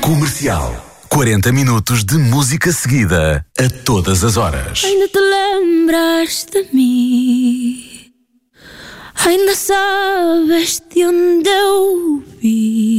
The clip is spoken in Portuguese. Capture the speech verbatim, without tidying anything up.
Comercial. quarenta minutos de música seguida a todas as horas. Ainda te lembras de mim? Ainda sabes de onde eu vim?